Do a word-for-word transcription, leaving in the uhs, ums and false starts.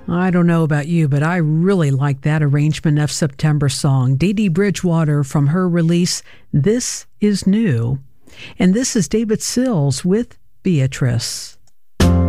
I don't know about you, but I really like that arrangement of September Song. Dee Dee Bridgewater from her release, This Is New. And this is David Sills with Beatrice.